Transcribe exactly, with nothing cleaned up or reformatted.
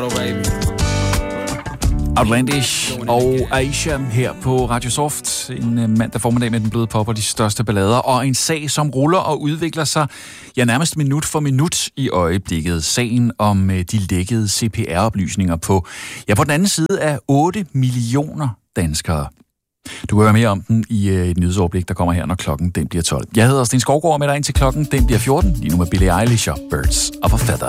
Outlandish og Aisha her på Radio Soft. En mandag formiddag med den bløde pop og de største ballader. Og en sag, som ruller og udvikler sig ja, nærmest minut for minut i øjeblikket. Sagen om de lækkede C P R-oplysninger på, ja, på den anden side af otte millioner danskere. Du kan høre mere om den i et nyhedsoverblik, der kommer her, når klokken den bliver tolv. Jeg hedder Sten Skovgaard, med dig ind til klokken den bliver fjorten. Lige nu med Billie Eilish og Birds of a Feather.